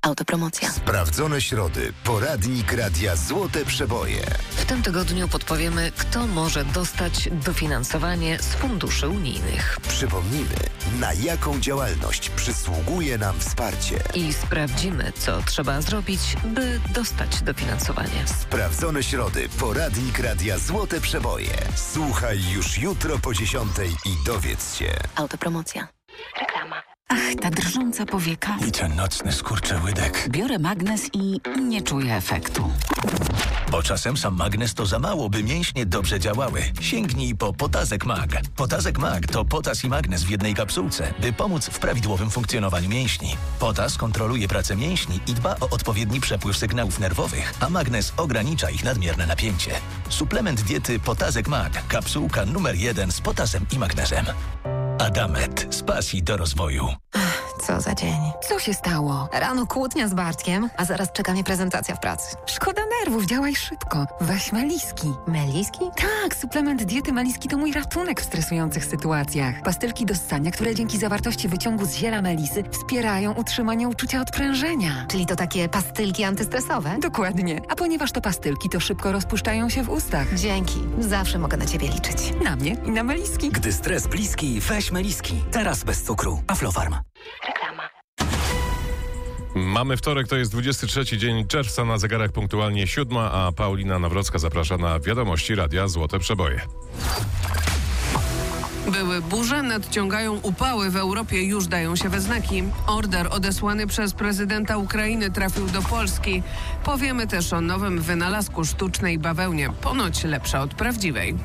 Autopromocja. Sprawdzone środy. Poradnik Radia Złote Przeboje. W tym tygodniu podpowiemy, kto może dostać dofinansowanie z funduszy unijnych. Przypomnijmy, na jaką działalność przysługuje nam wsparcie. I sprawdzimy, co trzeba zrobić, by dostać dofinansowanie. Sprawdzone środy. Poradnik Radia Złote Przeboje. Słuchaj już jutro po 10:00 i dowiedz się. Autopromocja. Reklama. Ach, ta drżąca powieka. I ten nocny skurczyłydek. Biorę magnes i nie czuję efektu. Bo czasem sam magnes to za mało, by mięśnie dobrze działały. Sięgnij po Potazek Mag. Potazek Mag to potas i magnes w jednej kapsułce, by pomóc w prawidłowym funkcjonowaniu mięśni. Potas kontroluje pracę mięśni i dba o odpowiedni przepływ sygnałów nerwowych, a magnes ogranicza ich nadmierne napięcie. Suplement diety Potazek Mag. Kapsułka numer 1 z potasem i magnezem. Adamet. Z pasji do rozwoju. Co za dzień. Co się stało? Rano kłótnia z Bartkiem, a zaraz czeka mnie prezentacja w pracy. Szkoda nerwów, działaj szybko. Weź Meliski. Meliski? Tak, suplement diety Meliski to mój ratunek w stresujących sytuacjach. Pastylki do ssania, które dzięki zawartości wyciągu z ziela melisy wspierają utrzymanie uczucia odprężenia. Czyli to takie pastylki antystresowe? Dokładnie. A ponieważ to pastylki, to szybko rozpuszczają się w ustach. Dzięki. Zawsze mogę na ciebie liczyć. Na mnie i na Meliski. Gdy stres bliski, weź Meliski. Teraz bez cukru. Aflofarm. Reklama. Mamy wtorek, to jest 23 dzień czerwca, na zegarach punktualnie 7, a Paulina Nawrocka zaprasza na wiadomości Radia Złote Przeboje. Były burze, nadciągają upały, w Europie już dają się we znaki. Order odesłany przez prezydenta Ukrainy trafił do Polski. Powiemy też o nowym wynalazku sztucznej bawełnie, ponoć lepsza od prawdziwej.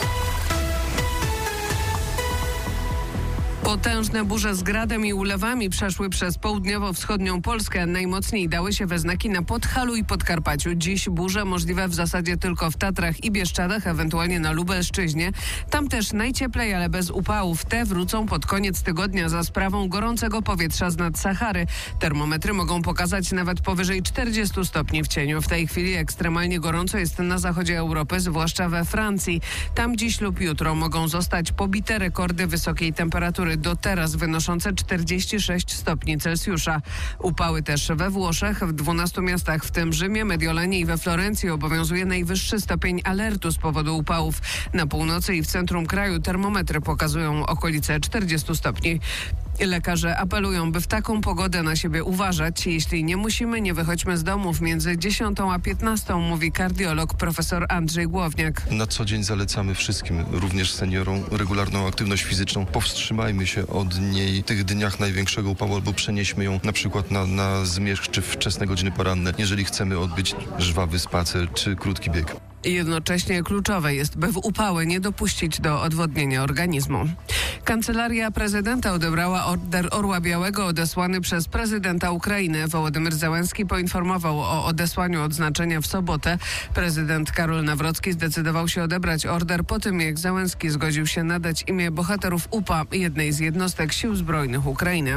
Potężne burze z gradem i ulewami przeszły przez południowo-wschodnią Polskę. Najmocniej dały się we znaki na Podhalu i Podkarpaciu. Dziś burze możliwe w zasadzie tylko w Tatrach i Bieszczadach, ewentualnie na Lubelszczyźnie. Tam też najcieplej, ale bez upałów. Te wrócą pod koniec tygodnia za sprawą gorącego powietrza z nad Sahary. Termometry mogą pokazać nawet powyżej 40 stopni w cieniu. W tej chwili ekstremalnie gorąco jest na zachodzie Europy, zwłaszcza we Francji. Tam dziś lub jutro mogą zostać pobite rekordy wysokiej temperatury, do teraz wynoszące 46 stopni Celsjusza. Upały też we Włoszech, w 12 miastach, w tym Rzymie, Mediolanie i we Florencji obowiązuje najwyższy stopień alertu z powodu upałów. Na północy i w centrum kraju termometry pokazują okolice 40 stopni. Lekarze apelują, by w taką pogodę na siebie uważać. Jeśli nie musimy, nie wychodźmy z domów między 10 a 15, mówi kardiolog profesor Andrzej Głowniak. Na co dzień zalecamy wszystkim, również seniorom, regularną aktywność fizyczną. Powstrzymajmy się od niej w tych dniach największego upału albo przenieśmy ją na przykład na zmierzch czy wczesne godziny poranne, jeżeli chcemy odbyć żwawy spacer czy krótki bieg. Jednocześnie kluczowe jest, by w upały nie dopuścić do odwodnienia organizmu. Kancelaria prezydenta odebrała order Orła Białego odesłany przez prezydenta Ukrainy. Wołodymyr Zełenski poinformował o odesłaniu odznaczenia w sobotę. Prezydent Karol Nawrocki zdecydował się odebrać order po tym, jak Zełenski zgodził się nadać imię bohaterów UPA, jednej z jednostek sił zbrojnych Ukrainy.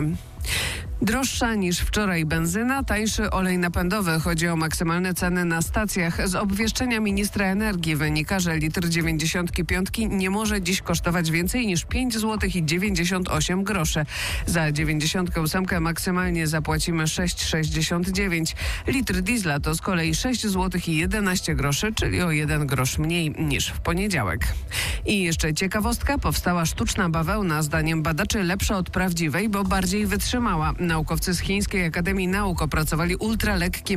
Droższa niż wczoraj benzyna, tańszy olej napędowy. Chodzi o maksymalne ceny na stacjach. Z obwieszczenia ministra energii wynika, że litr 95 nie może dziś kosztować więcej niż 5 zł i 98 groszy. Za 98 maksymalnie zapłacimy 6,69. Litr diesla to z kolei 6 zł i 11 groszy, czyli o 1 grosz mniej niż w poniedziałek. I jeszcze ciekawostka, powstała sztuczna bawełna, zdaniem badaczy lepsza od prawdziwej, bo bardziej wytrzymała. Naukowcy z Chińskiej Akademii Nauk opracowali ultralekkie